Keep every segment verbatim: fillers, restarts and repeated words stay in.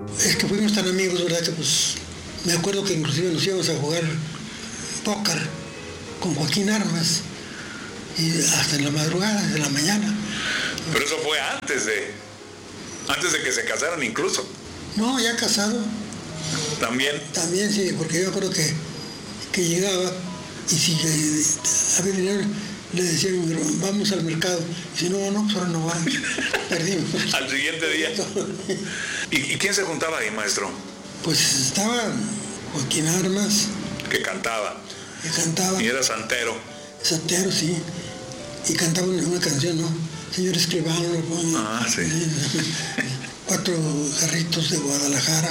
Es que fuimos tan amigos, ¿verdad? Que pues me acuerdo que inclusive nos íbamos a jugar póker con Joaquín Armas y hasta en la madrugada, de la mañana. Pero eso fue antes de, antes de que se casaran incluso. No, ya casado. ¿También? También, sí, porque yo me acuerdo que, que llegaba y si le, había dinero, le decía, vamos al mercado. Y si no, no, pues ahora no vamos. Perdimos. Al siguiente día. ¿Y, ¿Y quién se juntaba ahí, maestro? Pues estaba Joaquín Armas. Que cantaba. Que cantaba. Y era santero. Santero, sí. Y cantaba una, una canción, ¿no? Señor Escribano. Ah, sí. Cuatro jarritos de Guadalajara.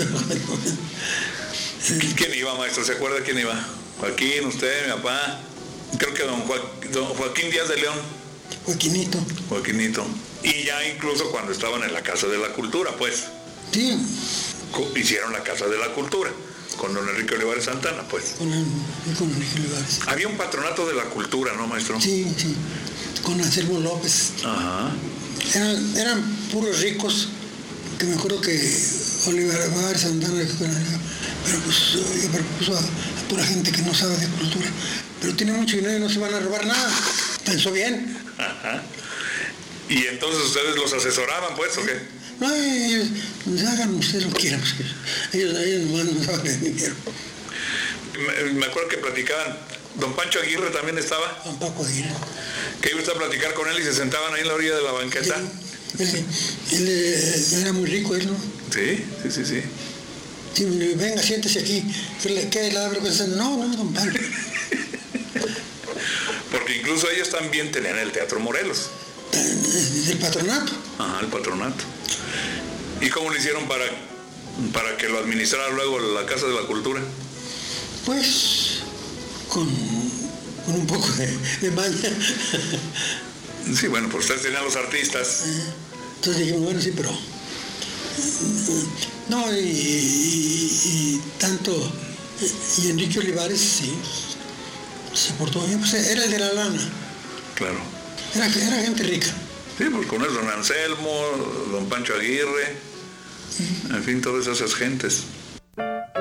¿Quién iba, maestro? ¿Se acuerda quién iba? Joaquín, usted, mi papá. Creo que don, Joa, don Joaquín Díaz de León. Joaquinito. Joaquinito. Y ya incluso cuando estaban en la Casa de la Cultura, pues. Sí. Hicieron la Casa de la Cultura. Con don Enrique Olivares Santana, pues. Con, el, con Enrique Olivares. Había un patronato de la cultura, ¿no, maestro? Sí, sí. Con Anselmo López. Ajá. Eran, eran puros ricos, que me acuerdo que Olivares Santana, pero pues pero puso a, a pura gente que no sabe de cultura. Pero tiene mucho dinero y no se van a robar nada. Pensó bien. Ajá. ¿Y entonces ustedes los asesoraban, pues, o qué? No, ellos, hagan ustedes lo que quieran, pues, ellos, ellos nomás no saben de dinero. Me, me acuerdo que platicaban, don Pancho Aguirre también estaba. Don Paco Aguirre. Que iba usted a platicar con él y se sentaban ahí en la orilla de la banqueta. Sí, él, él, él era muy rico, él, ¿no? Sí, sí, sí, sí. Sí, venga, siéntese aquí. ¿Qué le da vergüenza? No, no, don Pancho. Porque incluso ellos también tenían el Teatro Morelos. ¿Del patronato? Ajá, el patronato. ¿Y cómo lo hicieron para, para que lo administrara luego la Casa de la Cultura? Pues con, con un poco de, de maña. Sí, bueno, pues ustedes tenían los artistas. Entonces dijimos, bueno, sí, pero... No, y, y, y tanto... Y Enrique Olivares, sí, se portó bien, pues era el de la lana. Claro. Era, era gente rica. Sí, pues con él don Anselmo, don Pancho Aguirre, uh-huh. En fin, todas esas gentes.